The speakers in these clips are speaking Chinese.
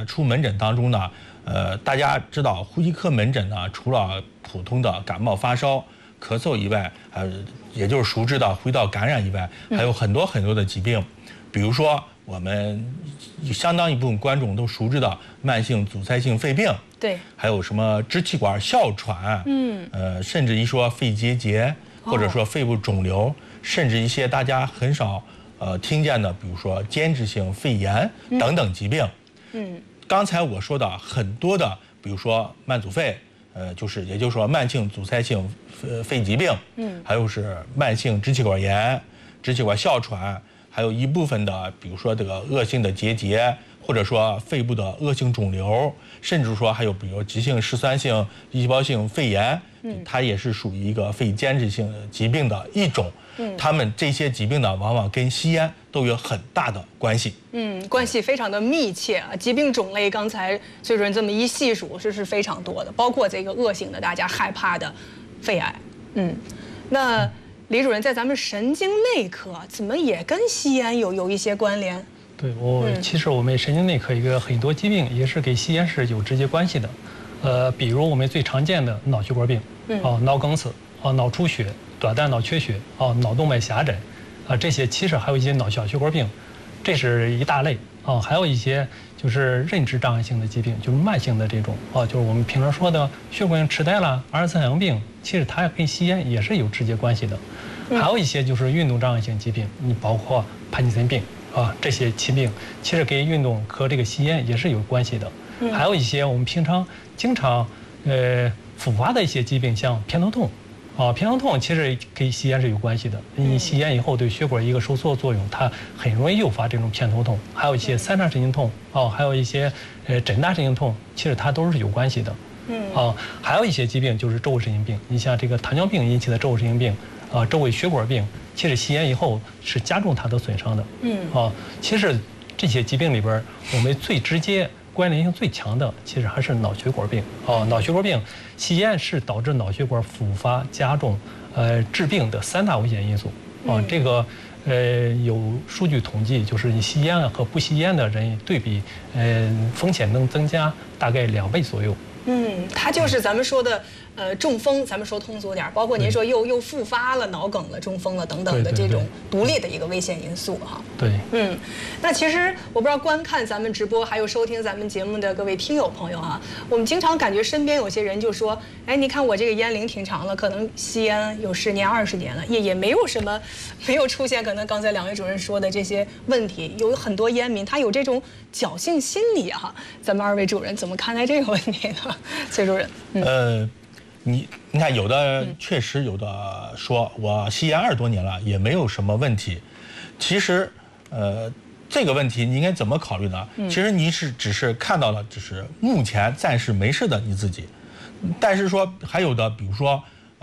出门诊当中呢，大家知道呼吸科门诊呢，除了普通的感冒发烧、咳嗽以外，也就是熟知的呼吸道感染以外，还有很多很多的疾病，比如说我们相当一部分观众都熟知的慢性阻塞性肺病， 对， 还有什么支气管哮喘，甚至一说肺结节，或者说肺部肿瘤，甚至一些大家很少听见的，比如说间质性肺炎等等疾病。刚才我说的很多的，比如说慢阻肺，也就是说慢性阻塞性肺疾病，还有是慢性支气管炎、支气管哮喘，还有一部分的，比如说这个恶性的结节，或者说肺部的恶性肿瘤，甚至说还有比如急性嗜酸性粒细胞性肺炎，它也是属于一个肺间质性疾病的一种。他们这些疾病呢，往往跟吸烟都有很大的关系。 关系非常的密切啊。疾病种类刚才崔主任这么一细数，是非常多的，包括这个恶性的大家害怕的肺癌。那李主任在咱们神经内科怎么也跟吸烟有一些关联？ 对，其实我们神经内科一个很多疾病也是跟吸烟是有直接关系的。比如我们最常见的脑血管病，脑梗死，脑出血、短暂脑缺血，脑动脉狭窄，这些其实还有一些脑小血管病，这是一大类。还有一些就是认知障碍性的疾病，就是慢性的这种，就是我们平常说的血管性痴呆啦、阿尔茨海默病，其实它跟吸烟也是有直接关系的。还有一些就是运动障碍性疾病，你包括帕金森病这些疾病，其实跟运动和这个吸烟也是有关系的。还有一些我们平常经常复发的一些疾病，像偏头痛。偏头痛其实跟吸烟是有关系的。你吸烟以后对血管一个收缩作用，它很容易诱发这种偏头痛。还有一些三叉神经痛，还有一些枕大神经痛，其实它都是有关系的。还有一些疾病就是周围神经病，你像这个糖尿病引起的周围神经病，周围血管病，其实吸烟以后是加重它的损伤的。其实这些疾病里边，我们最直接关联性最强的，其实还是脑血管病。脑血管病，吸烟是导致脑血管复发加重致病的3大危险因素。这个有数据统计，就是你吸烟和不吸烟的人对比，风险能增加大概2倍左右。 它就是咱们说的中风，咱们说通俗点，包括您说又复发了脑梗了、中风了等等的这种独立的一个危险因素哈。 对， 那其实我不知道观看咱们直播还有收听咱们节目的各位听友朋友啊，我们经常感觉身边有些人就说，哎，你看我这个烟龄挺长了，可能吸烟有10年、20年了，也没有什么，没有出现可能刚才2位主任说的这些问题。有很多烟民他有这种侥幸心理哈，咱们2位主任怎么看待这个问题呢？崔主任， 你看，有的确实有的说我吸烟20多年了也没有什么问题。其实，这个问题你应该怎么考虑呢？其实你只是看到了，只是目前暂时没事的你自己，但是说还有的，比如说，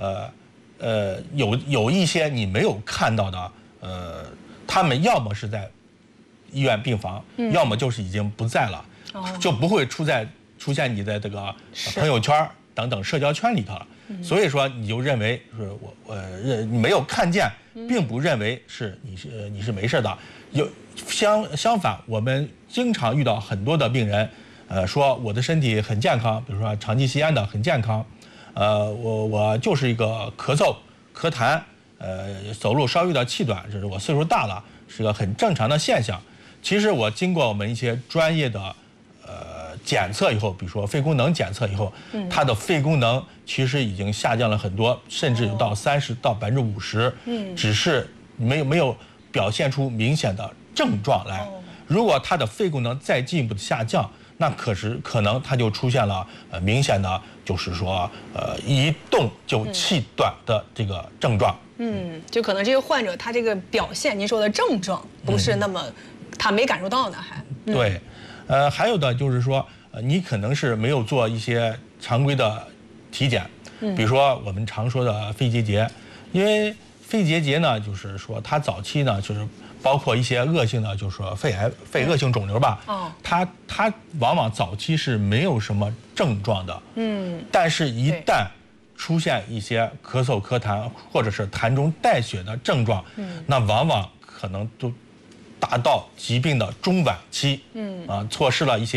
有一些你没有看到的，他们要么是在医院病房，要么就是已经不在了，就不会出现你的这个朋友圈等等社交圈里头了。所以说你就认为是你没有看见，并不认为是你是没事的。相反，我们经常遇到很多的病人，说我的身体很健康，比如说长期吸烟的很健康，我就是一个咳嗽、咳痰，走路稍微有点气短，这是我岁数大了，是个很正常的现象。其实我经过我们一些专业的检测以后，比如说肺功能检测以后，它的肺功能其实已经下降了很多，甚至有到30%到50%，只是没有表现出明显的症状来。如果它的肺功能再进一步的下降，那可能它就出现了明显的，就是说一动就气短的这个症状。 就可能这个患者他这个表现，您说的症状不是那么，他没感受到呢，还对。还有的就是说，你可能是没有做一些常规的体检，比如说我们常说的肺结节，因为肺结节呢，就是说它早期呢，就是包括一些恶性的，就是说肺癌、肺恶性肿瘤吧，它往往早期是没有什么症状的，但是一旦出现一些咳嗽、咳痰或者是痰中带血的症状，那往往可能都达到疾病的中晚期，错失了一些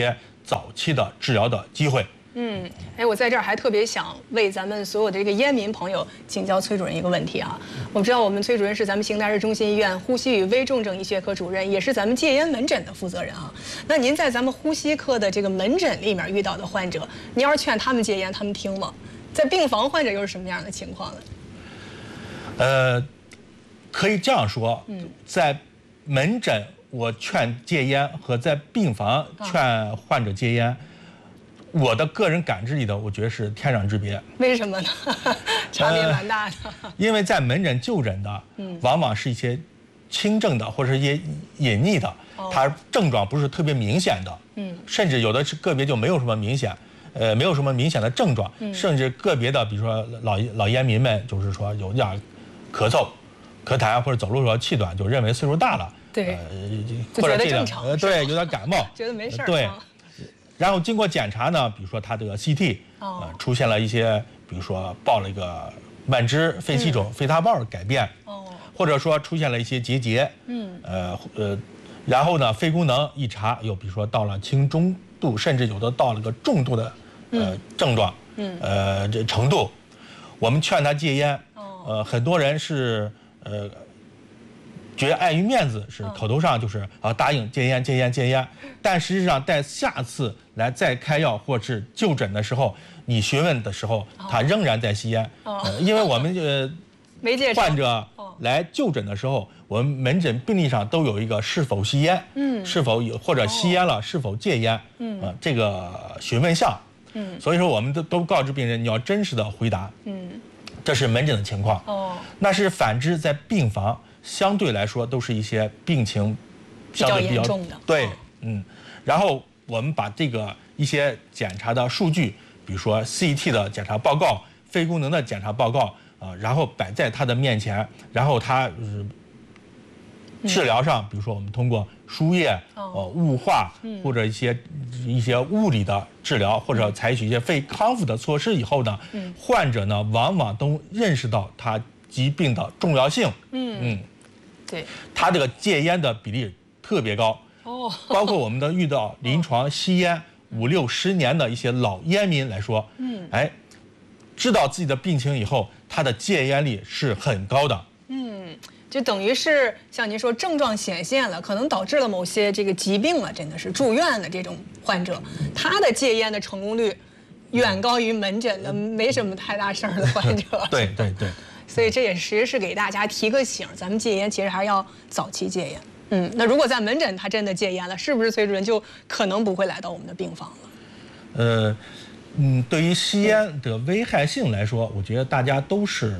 早期的治疗的机会。 我在这儿还特别想为咱们所有的这个烟民朋友请教崔主任一个问题啊。我知道我们崔主任是咱们邢台市中心医院呼吸与危重症医学科主任，也是咱们戒烟门诊的负责人啊。那您在咱们呼吸科的这个门诊里面遇到的患者，您要是劝他们戒烟，他们听吗？在病房患者又是什么样的情况呢？ 可以这样说，在门诊我劝戒烟和在病房劝患者戒烟。我的个人感知里的，我觉得是天壤之别。 为什么呢？差别蛮大的。 因为在门诊就诊的，往往是一些轻症的或者一些隐匿的，它症状不是特别明显的，甚至有的是个别就没有什么明显，没有什么明显的症状，甚至个别的，比如说老烟民们，就是说有点咳嗽、咳痰或者走路时候气短，就认为岁数大了， 对， 或者这个对有点感冒， 觉得没事儿， 对。然后经过检查呢，比如说他这个 CT，出现了一些，比如说报了一个慢支肺气肿、肺塌瓣改变，或者说出现了一些结节，然后呢肺功能一查，又比如说到了轻中度，甚至有的到了个重度的症状，这程度，我们劝他戒烟，很多人是觉得碍于面子，是口头上就是答应戒烟，但实际上在下次来再开药或是就诊的时候，你询问的时候，他仍然在吸烟。因为我们患者来就诊的时候，我们门诊病历上都有一个是否吸烟，是否有或者吸烟了是否戒烟，这个询问项。所以说我们都告知病人你要真实的回答。这是门诊的情况。那是反之在病房。相对来说，都是一些病情相对比较重的。 对，然后我们把这个一些检查的数据，比如说 CT 的检查报告、肺功能的检查报告然后摆在他的面前，然后他治疗上，比如说我们通过输液、雾化或者一些物理的治疗，或者采取一些肺康复的措施以后呢，患者呢往往都认识到他疾病的重要性。 对， 他这个戒烟的比例特别高。包括我们的遇到临床吸烟5、6、10年的一些老烟民来说，知道自己的病情以后，他的戒烟力是很高的。 就等于是像您说，症状显现了，可能导致了某些这个疾病了，真的是住院的这种患者，他的戒烟的成功率远高于门诊的没什么太大事儿的患者。 对。 所以这也其实是给大家提个醒，咱们戒烟其实还是要早期戒烟。那如果在门诊他真的戒烟了，是不是崔主任就可能不会来到我们的病房了？ 对于吸烟的危害性来说，我觉得大家都是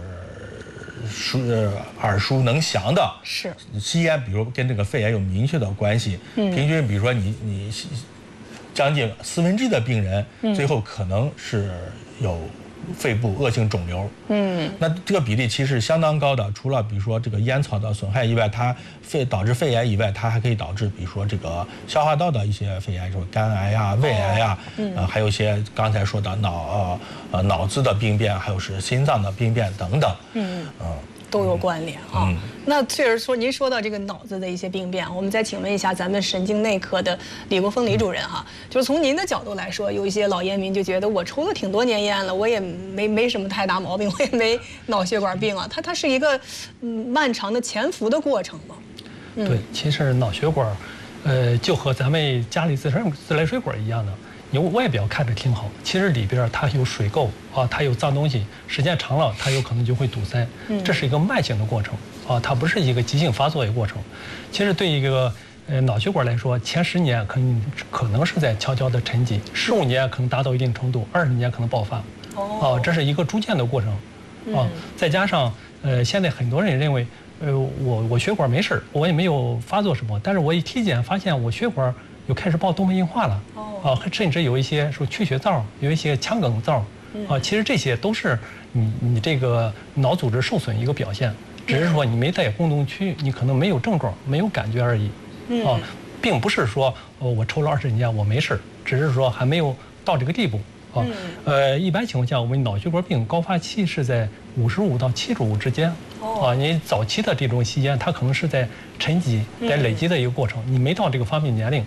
耳熟能详的。 是吸烟，比如跟这个肺炎有明确的关系。平均比如说你将近1/4的病人，最后可能是有肺部恶性肿瘤。那这个比例其实相当高的。除了比如说这个烟草的损害以外，它导致肺炎以外，它还可以导致比如说这个消化道的一些肺炎，说肝癌呀、胃癌呀，还有一些刚才说的脑子的病变，还有是心脏的病变等等。 都有关联啊。那确实说，您说到这个脑子的一些病变，我们再请问一下咱们神经内科的李国峰李主任哈，就是从您的角度来说，有一些老烟民就觉得我抽了挺多年烟了，我也没什么太大毛病，我也没脑血管病啊，它是一个漫长的潜伏的过程嘛。 对，其实脑血管，就和咱们家里自来水管一样的。你外表看着挺好，其实里边它有水垢它有脏东西，时间长了它有可能就会堵塞。这是一个慢性的过程它不是一个急性发作的过程。其实对一个脑血管来说，前10年可能是在悄悄的沉积，15年可能达到一定程度，20年可能爆发。这是一个逐渐的过程再加上现在很多人认为我血管没事，我也没有发作什么，但是我一体检发现我血管又开始爆动脉硬化了。甚至有一些说缺血灶，有一些腔梗灶其实这些都是你这个脑组织受损一个表现，只是说你没在活动区，你可能没有症状，没有感觉而已并不是说我抽了20年我没事，只是说还没有到这个地步一般情况下，我们脑血管病高发期是在55到75之间你早期的这种吸烟，它可能是在沉积、在累积的一个过程，你没到这个发病年龄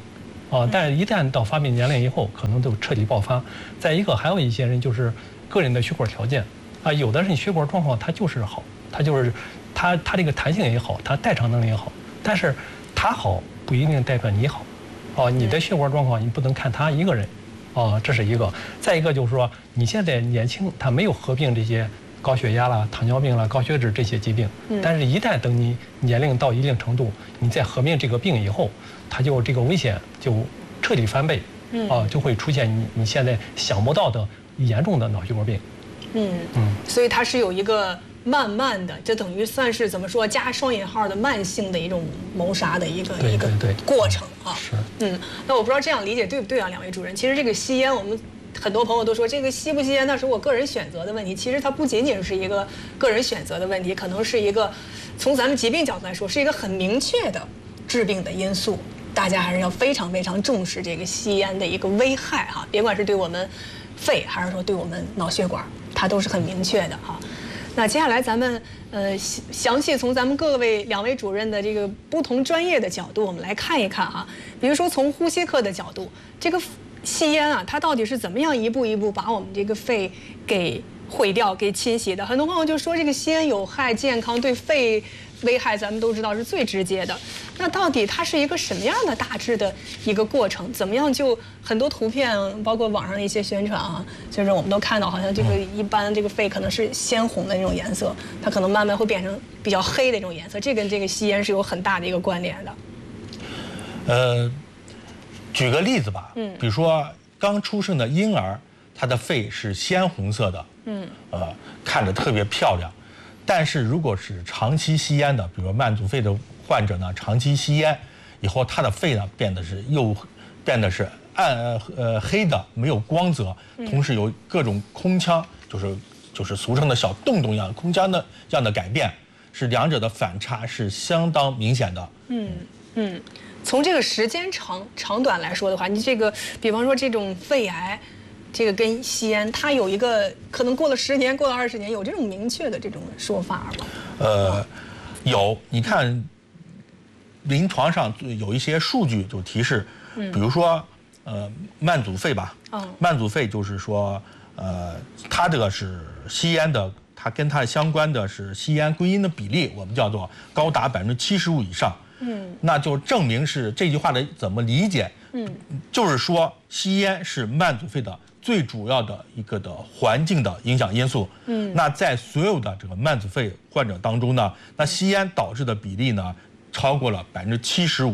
但是一旦到发病年龄以后，可能就彻底爆发。再一个，还有一些人就是个人的血管条件有的人血管状况他就是好，他这个弹性也好，他代偿能力也好，但是他好不一定代表你好，你的血管状况你不能看他一个人，这是一个。再一个就是说，你现在年轻，他没有合并这些高血压啦、糖尿病啦、高血脂这些疾病，但是一旦等你年龄到一定程度，你再合并这个病以后，它就这个危险就彻底翻倍，就会出现你现在想不到的严重的脑血管病。 所以它是有一个慢慢的，这等于算是怎么说加双引号的慢性的一种谋杀的一个过程啊。 是。 那我不知道这样理解对不对啊，两位主任？其实这个吸烟，我们很多朋友都说这个吸不吸烟那是我个人选择的问题。其实它不仅仅是一个个人选择的问题，可能是一个从咱们疾病角度来说是一个很明确的致病的因素。大家还是要非常非常重视这个吸烟的一个危害哈，别管是对我们肺还是说对我们脑血管，它都是很明确的哈。那接下来咱们详细从咱们两位主任的这个不同专业的角度，我们来看一看哈。比如说从呼吸科的角度，这个吸烟啊，它到底是怎么样一步一步把我们这个肺给毁掉、给侵袭的？很多朋友就说这个吸烟有害健康，对肺危害咱们都知道是最直接的。那到底它是一个什么样的大致的一个过程？怎么样就很多图片，包括网上的一些宣传啊，就是我们都看到，好像这个一般这个肺可能是鲜红的那种颜色，它可能慢慢会变成比较黑的那种颜色，这跟这个吸烟是有很大的一个关联的。 举个例子吧，比如说刚出生的婴儿，他的肺是鲜红色的，看着特别漂亮。但是如果是长期吸烟的，比如说慢阻肺的患者呢，长期吸烟以后，他的肺呢变得是黑的，没有光泽，同时有各种空腔，就是俗称的小洞洞一样空腔的这样的改变，是两者的反差是相当明显的。 从这个时间长短来说的话，你这个比方说这种肺癌。这个跟吸烟，它有一个可能过了10年、过了20年，有这种明确的这种说法吗？ 有，你看，临床上有一些数据就提示，比如说，慢阻肺吧，慢阻肺就是说，它这个是吸烟的，它跟它相关的是吸烟归因的比例，我们叫做高达75%以上。那就证明是这句话的怎么理解？就是说吸烟是慢阻肺的最主要的一个的环境的影响因素。那在所有的这个慢阻肺患者当中呢，那吸烟导致的比例呢超过了75%。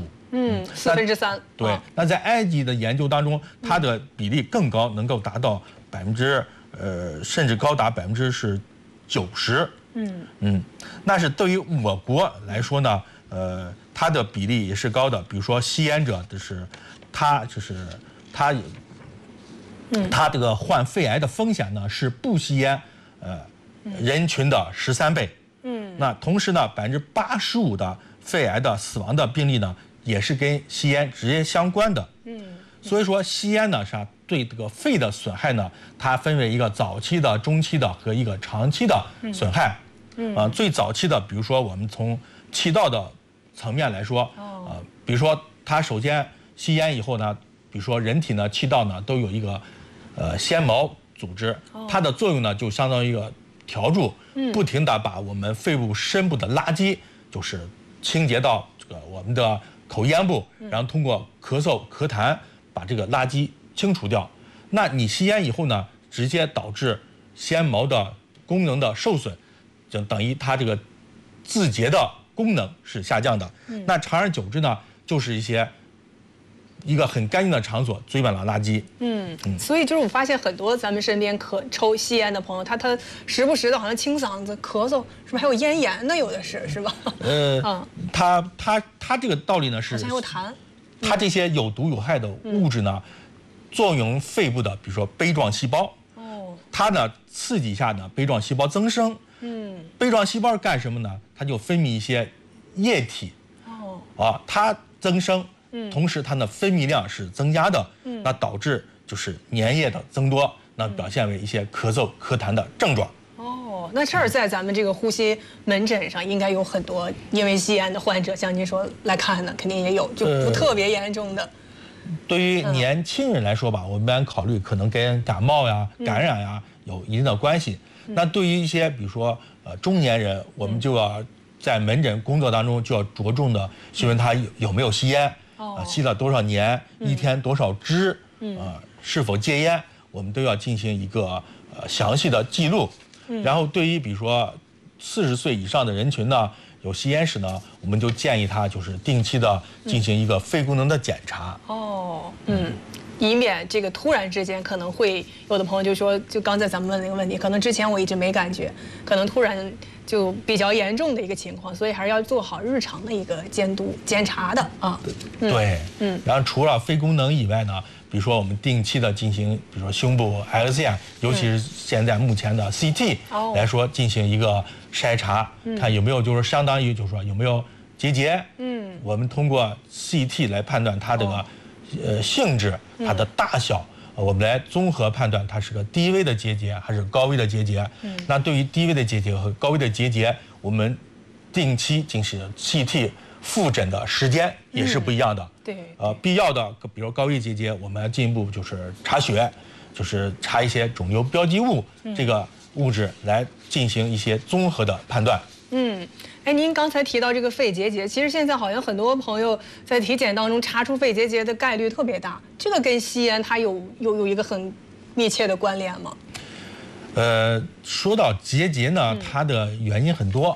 3/4。 对，那在埃及的研究当中，它的比例更高，能够达到甚至高达90%。那是对于我国来说呢，它的比例也是高的。比如说吸烟者他这个患肺癌的风险呢是不吸烟人群的13倍。那同时呢，85%的肺癌的死亡的病例呢也是跟吸烟直接相关的。所以说吸烟呢是对这个肺的损害呢，它分为一个早期的、中期的和一个长期的损害。最早期的，比如说我们从气道的层面来说，比如说它首先吸烟以后呢，比如说人体呢气道呢都有一个纤毛组织，它的作用呢就相当于一个笤帚，不停地把我们肺部深部的垃圾就是清洁到这个我们的口咽部，然后通过咳嗽咳痰把这个垃圾清除掉。那你吸烟以后呢，直接导致纤毛的功能的受损，就等于它这个自洁的功能是下降的。那长而久之呢，就是一个很干净的场所堆满了垃圾。 所以就是我发现很多咱们身边吸烟的朋友，他时不时的好像清嗓子、咳嗽，是不是还有咽炎呢？有的是吧？它这个道理呢是，好像有痰。 它这些有毒有害的物质呢，作用肺部的，比如说杯状细胞。它呢刺激一下呢，杯状细胞增生。杯状细胞干什么呢？它就分泌一些液体。它增生。同时它的分泌量是增加的，那导致就是粘液的增多，那表现为一些咳嗽咳痰的症状。 那这儿在咱们这个呼吸门诊上应该有很多因为吸烟的患者，像您说来看呢，肯定也有，就不特别严重的。 对于年轻人来说吧，我们一般考虑可能跟感冒呀、感染呀有一定的关系。那对于一些比如说中年人，我们就要在门诊工作当中就要着重的询问他有没有吸烟，吸了多少年，一天多少支，是否戒烟，我们都要进行一个详细的记录。然后对于比如说40岁以上的人群呢，有吸烟史呢，我们就建议他就是定期的进行一个肺功能的检查。 以免这个突然之间可能会有的朋友就说，就刚才咱们问那个问题，可能之前我一直没感觉，可能突然就比较严重的一个情况，所以还是要做好日常的一个监督检查的啊。 对，然后除了肺功能以外呢，比如说我们定期的进行，比如说胸部 X 线，尤其是现在目前的 CT 来说进行一个筛查，看有没有就是相当于就是说有没有结节。我们通过 CT 来判断它这个性质、它的大小，我们来综合判断它是个低危的结节还是高危的结节。那对于低危的结节和高危的结节，我们定期进行 CT 复诊的时间也是不一样的。必要的，比如高危结节，我们要进一步就是查血，就是查一些肿瘤标记物，这个物质来进行一些综合的判断。 您刚才提到这个肺结节，其实现在好像很多朋友在体检当中查出肺结节的概率特别大，这个跟吸烟它有一个很密切的关联吗？ 说到结节呢，它的原因很多，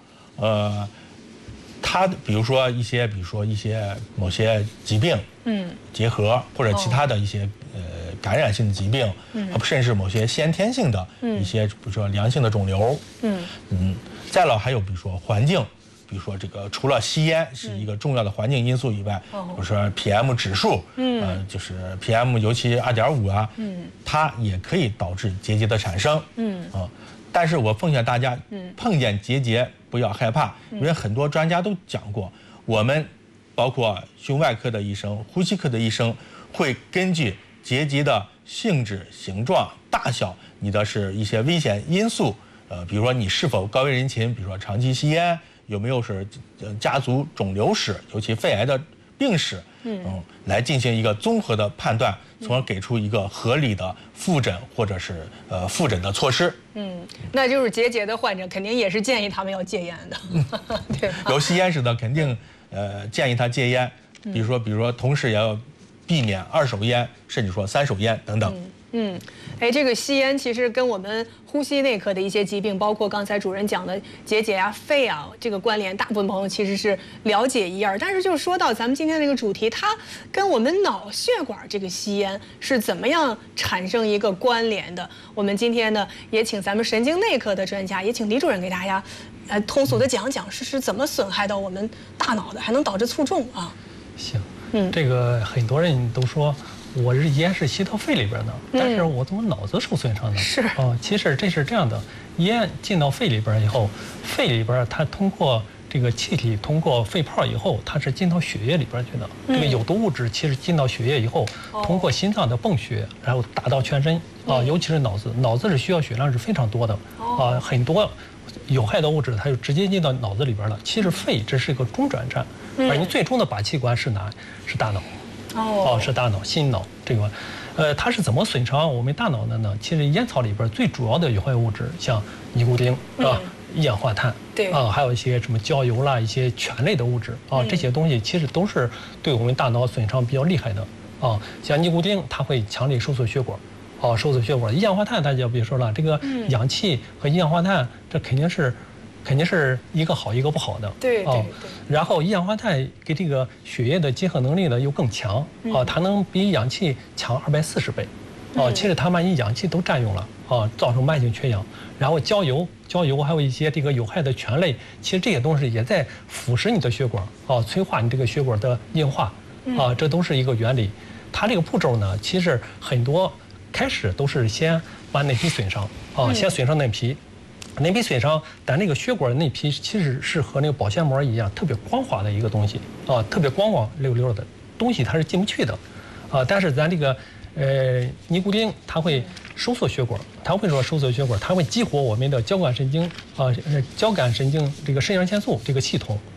它比如说一些某些疾病，结核或者其他的一些感染性的疾病，甚至某些先天性的一些，比如说良性的肿瘤，再了还有比如说环境，比如说这个除了吸烟是一个重要的环境因素以外，比如说 PM 指数，就是 PM 尤其2.5啊，它也可以导致结节的产生，但是我奉劝大家，碰见结节不要害怕，因为很多专家都讲过，我们包括胸外科的医生、呼吸科的医生会根据结节的性质、形状、大小，你的是一些危险因素，比如说你是否高危人群，比如说长期吸烟，有没有是家族肿瘤史，尤其肺癌的病史，来进行一个综合的判断，从而给出一个合理的复诊或者是复诊的措施。 那就是结节的患者肯定也是建议他们要戒烟的，对。 有吸烟史的肯定建议他戒烟，比如说同时也要避免2手烟，甚至说3手烟等等。 这个吸烟其实跟我们呼吸内科的一些疾病，包括刚才主任讲的结节啊、肺啊这个关联，大部分朋友其实是了解一二。但是就说到咱们今天这个主题，它跟我们脑血管这个吸烟是怎么样产生一个关联的？我们今天呢也请咱们神经内科的专家，也请李主任给大家通俗的讲讲是怎么损害到我们大脑的，还能导致卒中啊？ 行，这个很多人都说。我这烟是吸到肺里边的，但是我怎么脑子受损伤呢？其实这是这样的，烟进到肺里边以后，肺里边它通过这个气体通过肺泡以后，它是进到血液里边去的。这个有毒物质其实进到血液以后，通过心脏的泵血，然后打到全身尤其是脑子，脑子是需要血量是非常多的很多有害的物质它就直接进到脑子里边了。其实肺这是一个中转站，而你最终的把器官是哪？是大脑。是大脑、心脑这个，它是怎么损伤我们大脑的呢？其实烟草里边最主要的有害物质，像尼古丁一氧化碳，还有一些什么焦油啦，一些醛类的物质这些东西其实都是对我们大脑损伤比较厉害的像尼古丁，它会强力收缩血管，收缩血管。一氧化碳大家就别说了，这个氧气和一氧化碳，这肯定是一个好一个不好的， 对。 然后一氧化碳给这个血液的结合能力呢又更强它能比氧气强240倍其实它把你氧气都占用了造成慢性缺氧。然后焦油还有一些这个有害的醛类，其实这些东西也在腐蚀你的血管催化你这个血管的硬化这都是一个原理。它这个步骤呢，其实很多开始都是先把内皮损伤先损伤内皮损伤，但那个血管的内皮其实是和那个保鲜膜一样，特别光滑的一个东西特别光溜溜的东西，它是进不去的但是咱这个尼古丁它会收缩血管，它会激活我们的交感神经这个肾上腺素这个系统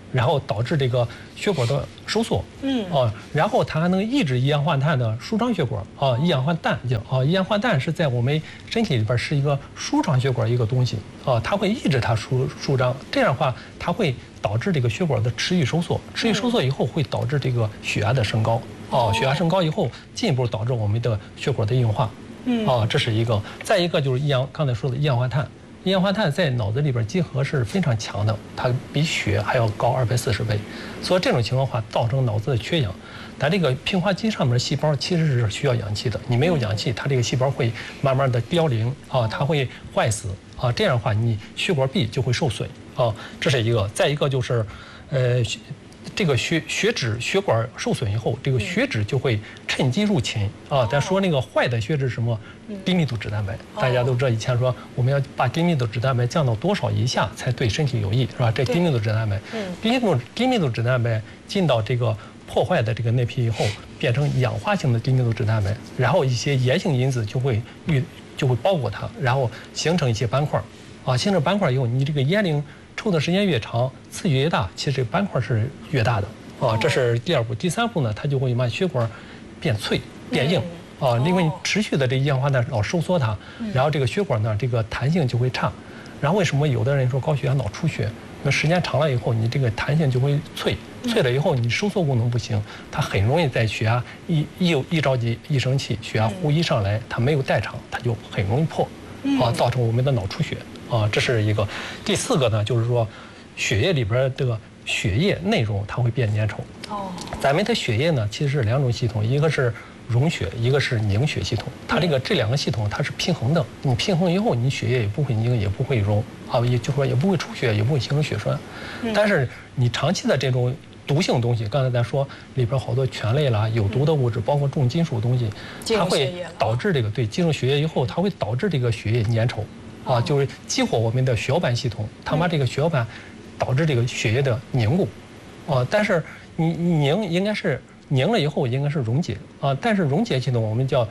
然后导致这个血管的收缩，然后它还能抑制一氧化碳的舒张血管一氧化氮一氧化氮是在我们身体里边是一个舒张血管一个东西它会抑制它舒张，这样的话它会导致这个血管的持续收缩，持续收缩以后会导致这个血压的升高血压升高以后进一步导致我们的血管的硬化，这是一个。再一个就是刚才说的一氧化碳。一氧化碳在脑子里边集合是非常强的，它比血还要高240倍，所以这种情况下造成脑子的缺氧。但这个平滑肌上面的细胞其实是需要氧气的，你没有氧气，它这个细胞会慢慢的凋零它会坏死这样的话你血管壁就会受损这是一个。再一个就是这个血管受损以后，这个血脂就会趁机入侵咱说那个坏的血脂是什么？低密度脂蛋白，大家都知道以前说我们要把低密度脂蛋白降到多少以下才对身体有益，是吧？这低密度脂蛋白，低密度脂蛋白进到这个破坏的这个内皮以后，变成氧化性的低密度脂蛋白，然后一些炎性因子就会包裹它，然后形成一些斑块形成斑块以后，你这个烟龄抽的时间越长，刺激越大，其实这个斑块是越大的这是第二步。第三步呢，它就会把血管变脆变硬因为你持续的这一氧化碳老收缩它，然后这个血管呢这个弹性就会差。然后为什么有的人说高血压脑出血？那时间长了以后，你这个弹性就会脆了以后，你收缩功能不行，它很容易在血压一着急一生气，血压呼一上来，它没有代偿，它就很容易破造成我们的脑出血这是一个。第四个呢，就是说血液里边这个血液内容它会变粘稠咱们的血液呢其实是两种系统，一个是溶血，一个是凝血系统。它这两个系统它是平衡的，你平衡以后，你血液也不会凝，也不会溶也就说也不会出血，也不会形成血栓。但是你长期的这种毒性东西，刚才咱说里边好多醛类啦、有毒的物质，包括重金属东西，它会导致这个进入血液以后，它会导致这个血液粘稠就是激活我们的血小板系统，它把这个血小板导致这个血液的凝固但是你凝应该是凝了以后应该是溶解但是溶解系统我们叫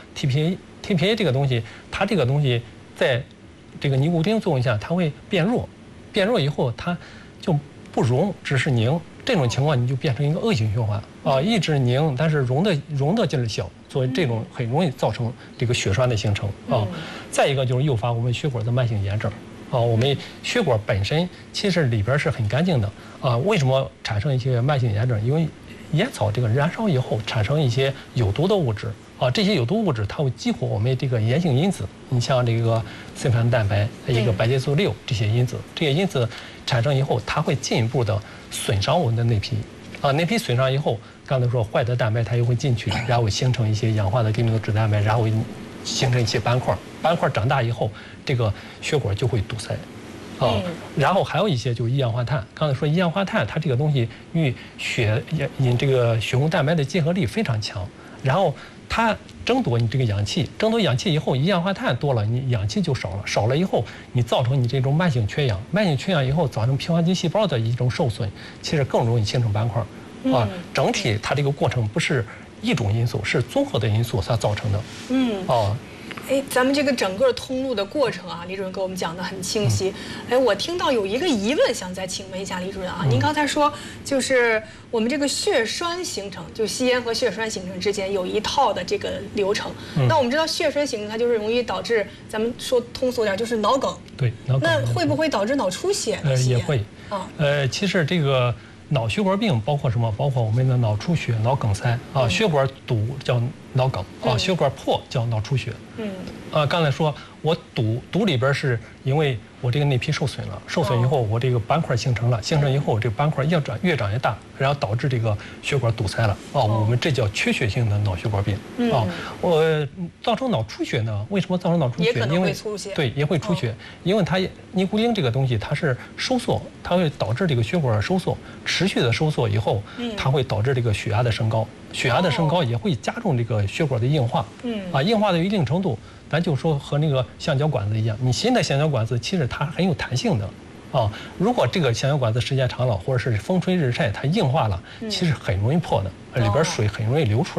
TPA 这个东西，它这个东西在这个尼古丁作用下它会变弱以后它就不溶，只是凝，这种情况你就变成一个恶性循环一直凝，但是溶的劲儿小，所以这种很容易造成这个血栓的形成再一个就是诱发我们血管的慢性炎症我们血管本身其实里边是很干净的为什么产生一些慢性炎症？因为烟草这个燃烧以后产生一些有毒的物质这些有毒物质它会激活我们这个炎性因子，你像这个肾上腺蛋白一个白介素6这些因子，这些因子产生以后，它会进一步的损伤我们的内皮内皮损伤以后，刚才说坏的蛋白它又会进去，然后形成一些氧化的低密度脂蛋白，然后形成一些斑块长大以后，这个血管就会堵塞然后还有一些就是一氧化碳，刚才说一氧化碳它这个东西与这个血红蛋白的结合力非常强，然后它争夺你这个氧气，争夺氧气以后，一氧化碳多了，你氧气就少了以后，你造成你这种慢性缺氧以后造成平滑肌细胞的一种受损，其实更容易形成斑块整体它这个过程不是一种因素，是综合的因素所造成的咱们这个整个通路的过程李主任给我们讲得很清晰。我听到有一个疑问，想再请问一下李主任您刚才说就是我们这个血栓形成，就吸烟和血栓形成之间有一套的这个流程。那我们知道血栓形成它就是容易导致，咱们说通俗点就是脑梗。 对，脑梗。 那会不会导致脑出血？ 也会其实这个脑血管病包括什么？包括我们的脑出血、脑梗塞血管堵叫脑梗血管破叫脑出血。刚才说我堵里边是因为我这个内皮受损了，受损以后我这个斑块形成了，形成以后这个斑块越长越大，然后导致这个血管堵塞了我们这叫缺血性的脑血管病造成脑出血呢？为什么造成脑出血？ 也可能会出血。 对，也会出血，因为它尼古丁这个东西它是收缩，它会导致这个血管收缩，持续的收缩以后，它会导致这个血压的升高，血压的升高也会加重这个血管的硬化硬化到一定程度。咱就说和那个橡胶管子一样，你新的橡胶管子其实它很有弹性的如果这个橡胶管子时间长了，或者是风吹日晒它硬化了，其实很容易破的，里边水很容易流出来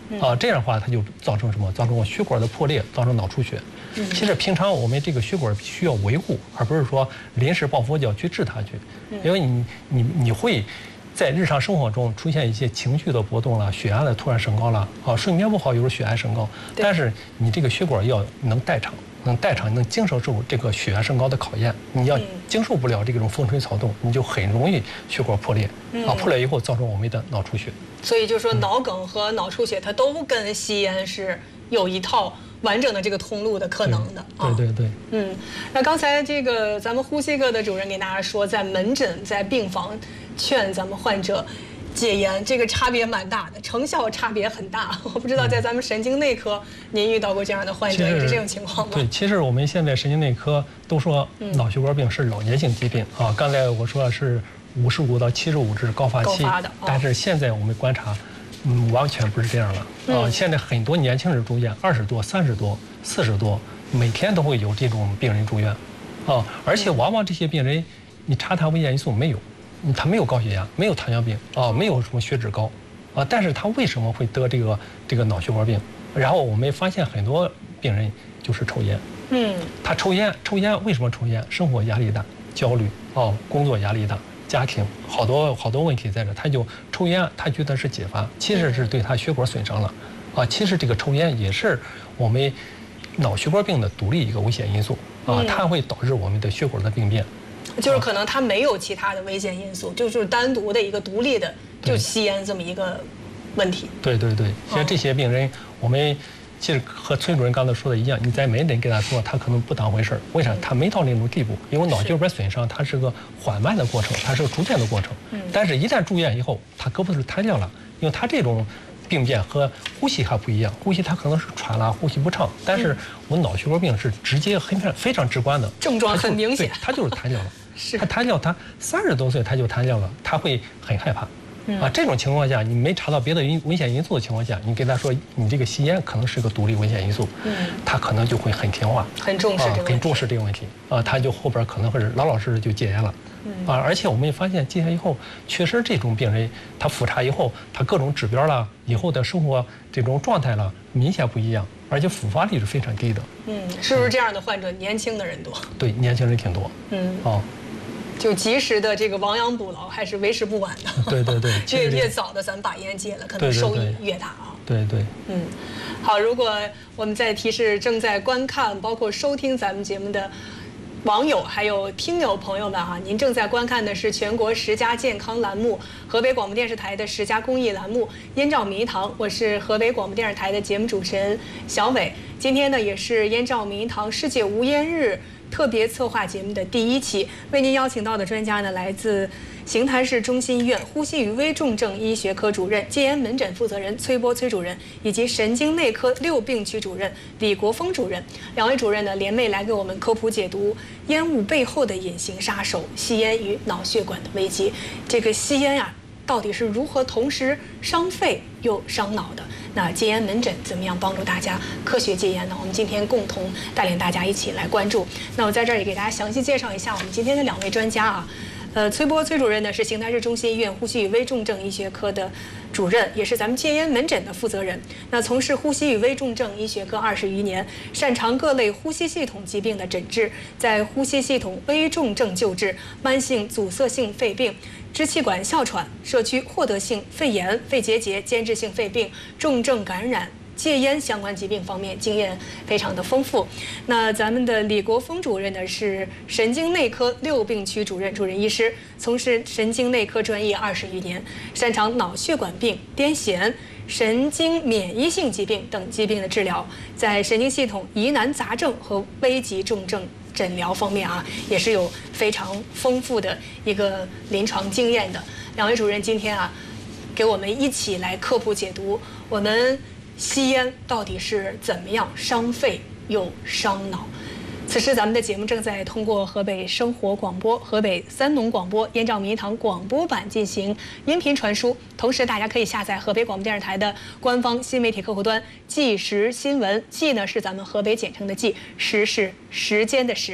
这样的话它就造成什么？造成我血管的破裂，造成脑出血。其实平常我们这个血管需要维护，而不是说临时抱佛脚去治它去，因为你会在日常生活中出现一些情绪的波动了，血压的突然升高了，睡眠不好，有时候血压升高，但是你这个血管要能代偿，能经受住这个血压升高的考验。你要经受不了这种风吹草动，你就很容易血管破裂，破裂以后造成我们的脑出血。 所以就说脑梗和脑出血，它都跟吸烟是有一套完整的这个通路的可能的。 对。 那刚才这个咱们呼吸科的主任给大家说，在门诊在病房劝咱们患者戒烟，这个差别蛮大的，成效差别很大。我不知道在咱们神经内科，您遇到过这样的患者，也是这种情况吗？ 对，其实我们现在神经内科都说脑血管病是老年性疾病啊。刚才我说是55到75是高发期，但是现在我们观察，完全不是这样了现在很多年轻人住院，20多、30多、40多，每天都会有这种病人住院而且往往这些病人，你查他危险因素没有。他没有高血压，没有糖尿病没有什么血脂高但是他为什么会得这个脑血管病？然后我们发现很多病人就是抽烟。他抽烟为什么抽烟？生活压力大，焦虑工作压力大，家庭好多问题在这，他就抽烟，他觉得是解乏，其实是对他血管损伤了其实这个抽烟也是我们脑血管病的独立一个危险因素它会导致我们的血管的病变。 就是可能它没有其他的危险因素，就是单独的一个独立的，就吸烟这么一个问题。 对，像这些病人，我们其实和崔主任刚才说的一样，你在门诊跟他说，他可能不当回事儿。为啥？他没到那种地步，因为脑血管损伤它是个缓慢的过程，它是个逐渐的过程。但是一旦住院以后，他胳膊是瘫掉了，因为他这种病变和呼吸还不一样，呼吸它可能是喘了，呼吸不畅，但是我脑血管病是直接非常直观的症状很明显， 他就是瘫掉了。他瘫掉，他30多岁他就瘫掉了，他会很害怕。这种情况下，你没查到别的危险因素的情况下，你跟他说你这个吸烟可能是个独立危险因素，他可能就会很听话， 很重视这个问题他就后边可能会老实就戒烟了。而且我们也发现戒烟以后，确实这种病人他复查以后，他各种指标啦，以后的生活这种状态啦，明显不一样，而且复发率是非常低的。 是不是这样的患者年轻的人多？ 对，年轻人挺多。 就及时的这个亡羊补牢还是为时不晚的。 对， 越早的咱把烟戒了，可能收益越大对。 好，如果我们再提示正在观看包括收听咱们节目的网友还有听友朋友们您正在观看的是全国10佳健康栏目，河北广播电视台的10佳公益栏目《燕赵名堂》，我是河北广播电视台的节目主持人小伟。今天呢，也是燕赵名堂世界无烟日特别策划节目的第1期，为您邀请到的专家呢，来自邢台市中心医院呼吸与危重症医学科主任、戒烟门诊负责人崔波崔主任，以及神经内科6病区主任李国峰主任。2位主任呢，联袂来给我们科普解读烟雾背后的隐形杀手——吸烟与脑血管的危机。这个吸烟到底是如何同时伤肺又伤脑的？那戒烟门诊怎么样帮助大家科学戒烟呢？我们今天共同带领大家一起来关注。那我在这儿也给大家详细介绍一下我们今天的2位专家崔波崔主任呢是邢台市中心医院呼吸与危重症医学科的主任，也是咱们戒烟门诊的负责人。那从事呼吸与危重症医学科20余年，擅长各类呼吸系统疾病的诊治，在呼吸系统危重症救治、慢性阻塞性肺病、支气管哮喘、社区获得性肺炎、肺结节、间质性肺病、重症感染、戒烟相关疾病方面经验非常的丰富。那咱们的李国峰主任呢是神经内科6病区主任医师，从事神经内科专业20余年，擅长脑血管病、癫痫、神经免疫性疾病等疾病的治疗，在神经系统疑难杂症和危急重症诊疗方面也是有非常丰富的一个临床经验的。2位主任今天给我们一起来科普解读我们吸烟到底是怎么样伤肺又伤脑。此时咱们的节目正在通过河北生活广播、河北3农广播、燕赵名堂广播版进行音频传输，同时大家可以下载河北广播电视台的官方新媒体客户端即时新闻，即呢是咱们河北简称的即，时是时间的时。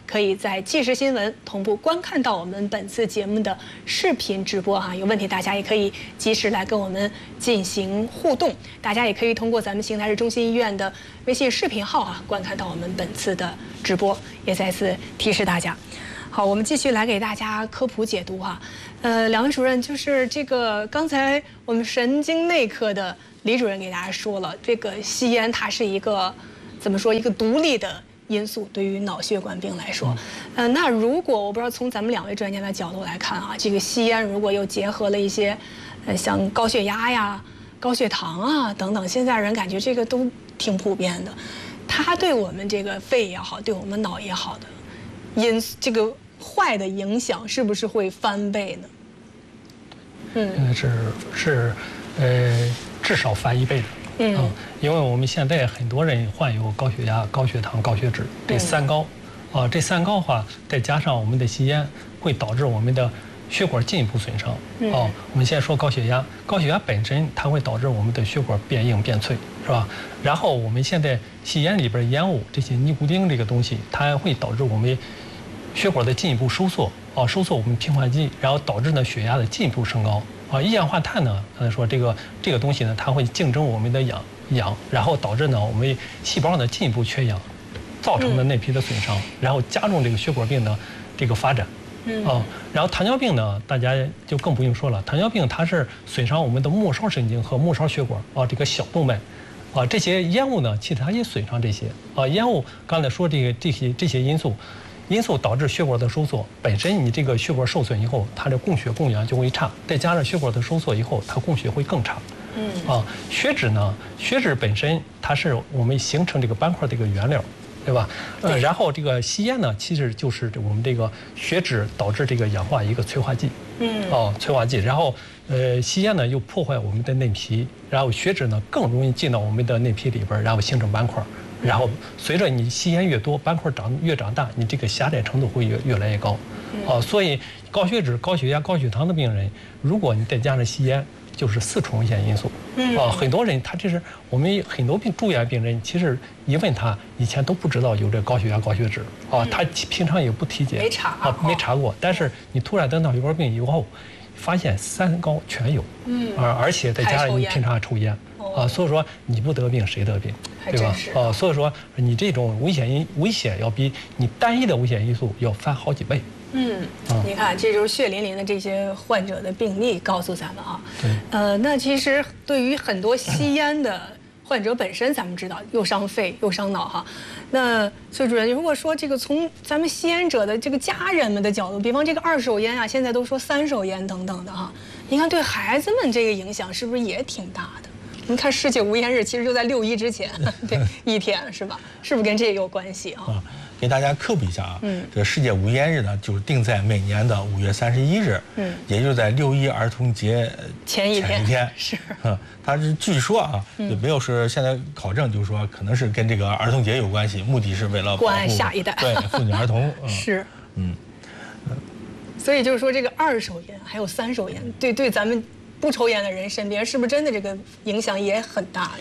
可以在即时新闻同步观看到我们本次节目的视频直播哈。有问题大家也可以及时来跟我们进行互动，大家也可以通过咱们邢台市中心医院的微信视频号观看到我们本次的直播，也再次提示大家。好，我们继续来给大家科普解读哈。两位主任，就是这个刚才我们神经内科的李主任给大家说了，这个吸烟它是一个怎么说一个独立的因素，对于脑血管病来说，那如果我不知道从咱们2位专家的角度来看啊，这个吸烟如果又结合了一些，像高血压呀、高血糖啊等等，现在人感觉这个都挺普遍的，它对我们这个肺也好，对我们脑也好的这个坏的影响是不是会翻倍呢？ 至少翻1倍的。因为我们现在很多人患有高血压、高血糖、高血脂，这3高，这3高的话，再加上我们的吸烟，会导致我们的血管进一步损伤。我们先说高血压，高血压本身它会导致我们的血管变硬变脆，是吧？然后我们现在吸烟里边烟雾这些尼古丁这个东西，它会导致我们血管的进一步收缩，收缩我们平滑肌，然后导致呢血压的进一步升高。一氧化碳呢，刚才说这个东西呢，它会竞争我们的氧，然后导致呢我们细胞呢进一步缺氧，造成的内皮的损伤，然后加重这个血管病的这个发展。然后糖尿病呢，大家就更不用说了，糖尿病它是损伤我们的末梢神经和末梢血管这个小动脉。这些烟雾呢，其实它也损伤这些。烟雾刚才说这些因素导致血管的收缩，本身你这个血管受损以后，它的供血供氧就会差，再加上血管的收缩以后，它供血会更差。血脂呢，血脂本身它是我们形成这个斑块的一个原料，对吧？然后这个吸烟呢，其实就是我们这个血脂导致这个氧化一个催化剂。催化剂，然后吸烟呢又破坏我们的内皮，然后血脂呢更容易进到我们的内皮里边，然后形成斑块。然后随着你吸烟越多，斑块越长大，你这个狭窄程度会越来越高。所以高血脂、高血压、高血糖的病人，如果你再加上吸烟，就是4重危险因素。很多人他这是我们很多住院病人，其实一问他以前都不知道有这高血压、高血脂他平常也不体检，没查过。但是你突然得脑血管病以后，发现3高全有，而且再加上你平常还抽烟。所以说你不得病谁得病，对吧？所以说你这种危险要比你单一的危险因素要翻好几倍。 你看，这就是血淋淋的这些患者的病例告诉咱们啊。那其实对于很多吸烟的患者本身，咱们知道又伤肺又伤脑哈。那崔主任，如果说这个从咱们吸烟者的这个家人们的角度，比方这个2手烟啊，现在都说3手烟等等的哈，你看对孩子们这个影响是不是也挺大的？你看世界无烟日其实就在6·1之前，对1天是吧？是不是跟这有关系啊？ 给大家科普一下啊，这个世界无烟日呢，就是定在每年的5月31日，也就是在6·1儿童节前一天。 是， 它是据说啊，也没有说现在考证，就是说可能是跟这个儿童节有关系，目的是为了关爱下一代， 对妇女儿童。 是，所以就是说这个2手烟还有3手烟，对咱们不抽烟的人身边，是不是真的这个影响也很大？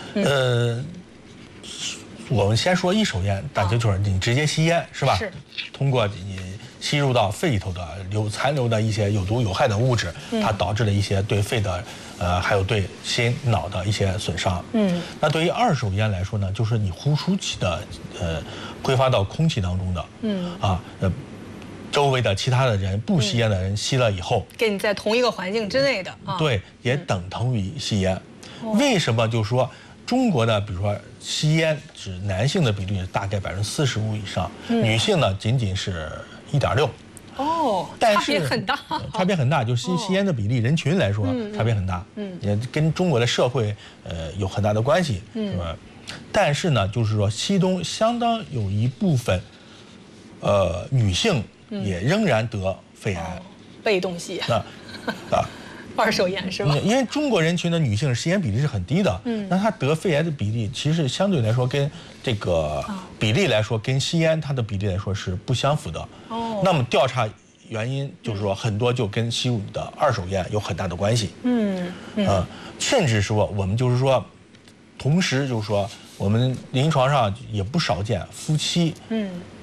我们先说1手烟，大家就是你直接吸烟是吧？ 是。 通过你吸入到肺里头的残留的一些有毒有害的物质，它导致了一些对肺的还有对心脑的一些损伤。那对于2手烟来说呢，就是你呼出去的挥发到空气当中的，周围的其他的人不吸烟的人吸了以后， 跟你在同一个环境之内的对，也等同于吸烟。为什么就是说中国的比如说吸烟指男性的比例大概45%以上，女性呢仅仅是1.6%。但是差别很大， 差别很大，就是吸烟的比例人群来说差别很大，也跟中国的社会有很大的关系，是吧？但是呢，就是说其中相当有一部分女性也仍然得肺癌， 被动吸2手烟是吧？ 因为中国人群的女性吸烟比例是很低的，那她得肺癌的比例其实相对来说跟这个比例来说，跟吸烟它的比例来说是不相符的。那么调查原因就是说很多就跟吸入的2手烟有很大的关系。甚至说我们就是说，同时就是说我们临床上也不少见夫妻，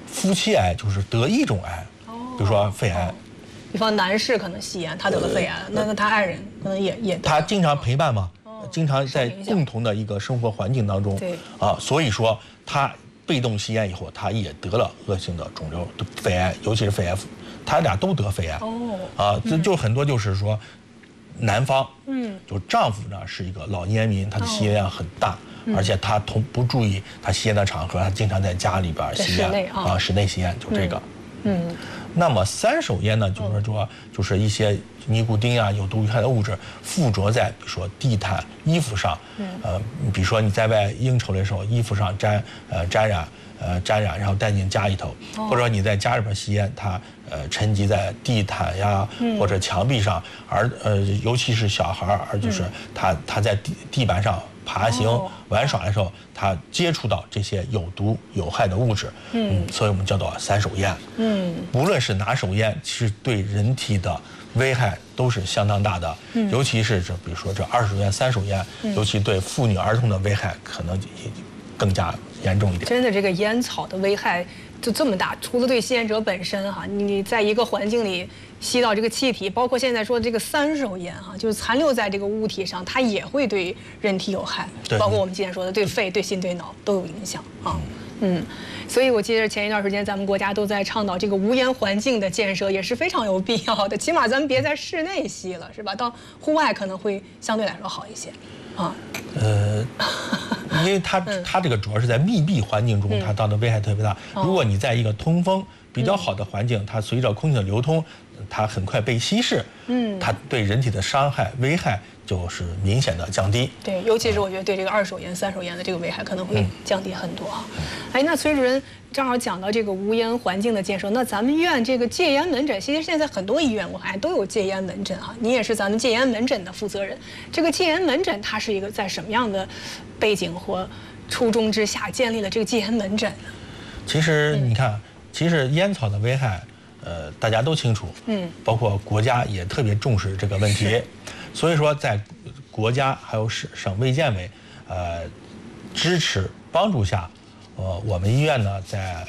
夫妻癌就是得一种癌，比如说肺癌。 比方男士可能吸烟，他得了肺癌，那他爱人可能也他经常陪伴嘛，经常在共同的一个生活环境当中，所以说他被动吸烟以后，他也得了恶性的肿瘤，肺癌，尤其是肺癌，他俩都得肺癌。这就很多就是说，男方，就丈夫呢是一个老烟民，他的吸烟量很大，而且他不注意他吸烟的场合，他经常在家里边吸烟室内吸烟，就这个。那么三手烟呢，就是一些尼古丁啊、有毒有害的物质附着在，比如说地毯、衣服上，比如说你在外应酬的时候，衣服上沾染，然后带进家里头，或者你在家里边吸烟，它沉积在地毯呀或者墙壁上，尤其是小孩，就是他在地板上爬行玩耍的时候，他接触到这些有毒有害的物质，所以我们叫做三手烟。无论是哪手烟，其实对人体的危害都是相当大的，尤其是比如说这二手烟、三手烟，尤其对妇女儿童的危害可能更加严重一点。 真的，这个烟草的危害就这么大，除了对吸烟者本身哈，你在一个环境里吸到这个气体，包括现在说这个三手烟哈，就是残留在这个物体上，它也会对人体有害，包括我们今天说的对肺、对心、对脑都有影响啊。所以我记得前一段时间咱们国家都在倡导这个无烟环境的建设，也是非常有必要的。起码咱们别在室内吸了，是吧？到户外可能会相对来说好一些，啊。 因为它这个主要是在密闭环境中，它造成危害特别大。如果你在一个通风比较好的环境，它随着空气的流通，它很快被稀释，它对人体的伤害危害就是明显的降低。 对，尤其是我觉得对这个二手烟、三手烟的这个危害可能会降低很多啊。那崔主任正好讲到这个无烟环境的建设，那咱们医院这个戒烟门诊，其实现在很多医院我看都有戒烟门诊啊。你也是咱们戒烟门诊的负责人，这个戒烟门诊它是一个在什么样的背景或初衷之下建立了这个戒烟门诊呢？ 其实你看，其实烟草的危害，大家都清楚，包括国家也特别重视这个问题，所以说在国家还有省卫健委，支持帮助下，我们医院呢在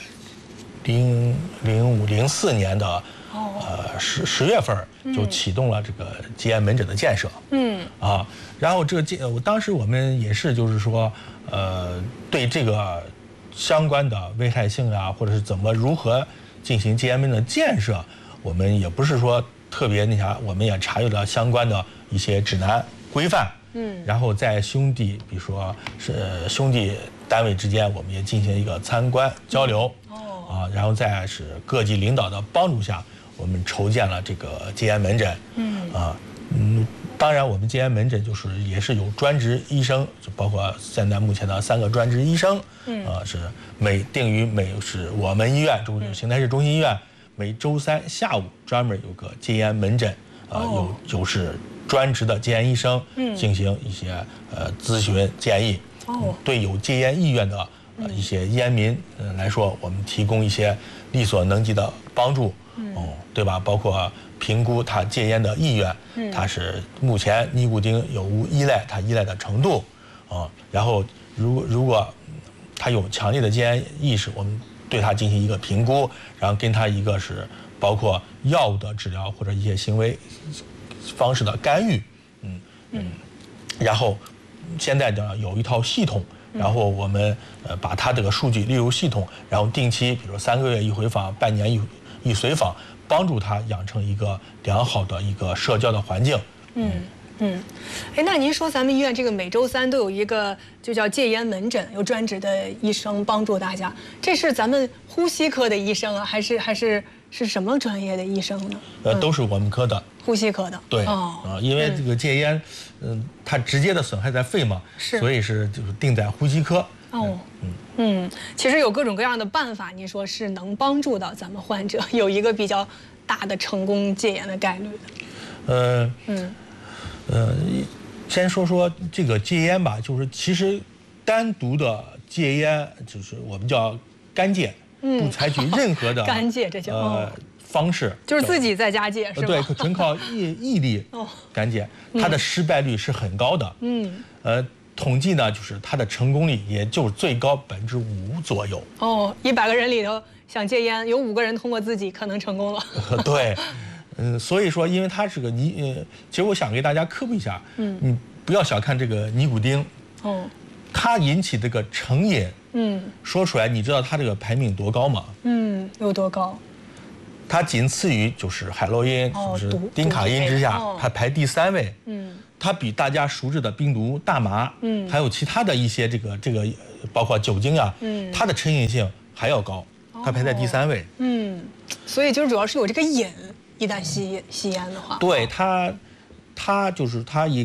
04年的10月份就启动了这个戒烟门诊的建设，然后当时我们也是就是说，对这个相关的危害性啊，或者是如何进行戒烟门诊的建设，我们也不是说特别我们也查阅了相关的一些指南规范，然后在比如说是兄弟单位之间，我们也进行一个参观交流，然后在各级领导的帮助下，我们筹建了这个戒烟门诊，当然我们戒烟门诊也是有专职医生，就包括现在目前的3个专职医生，是定于是我们医院邢台市中心医院每周3下午专门有个戒烟门诊，是专职的戒烟医生进行一些咨询建议，对有戒烟意愿的一些烟民来说，我们提供一些力所能及的帮助，对吧？包括评估他戒烟的意愿，他是目前尼古丁有无依赖，他依赖的程度，然后如果他有强烈的戒烟意识，我们对他进行一个评估，然后跟他一个是包括药物的治疗或者一些行为方式的干预，然后现在呢有一套系统，然后我们把他这个数据列入系统，然后定期，比如3个月一回访，半年一随访，帮助他养成一个良好的一个社交的环境。 那您说咱们医院这个每周3都有一个就叫戒烟门诊，有专职的医生帮助大家，这是咱们呼吸科的医生啊，还是什么专业的医生呢？ 都是我们科的。 呼吸科的。 对因为这个戒烟，它直接的损害在肺嘛，所以就是定在呼吸科。 其实有各种各样的办法，你说是能帮助到咱们患者有一个比较大的成功戒烟的概率的。 先说这个戒烟吧，其实单独的戒烟我们叫干戒，不采取任何的干戒，这叫方式， 就是自己在家戒，是吧？ 对，纯靠毅力干戒，它的失败率是很高的。 统计呢，就是它的成功率也就最高5%左右。 哦，100个人里头想戒烟，有5个人通过自己可能成功了。 对，所以说，因为它是个其实我想给大家科普一下，你不要小看这个尼古丁，它引起这个成瘾，说出来你知道它这个排名多高吗？ 有多高？ 它仅次于就是海洛因，就是丁卡因之下，它排第3位。它比大家熟知的冰毒、大麻，还有其他的一些这个包括酒精啊，它的成瘾性还要高，它排在第3位。 所以就是主要是有这个瘾，一旦吸烟的话， 对它就是它一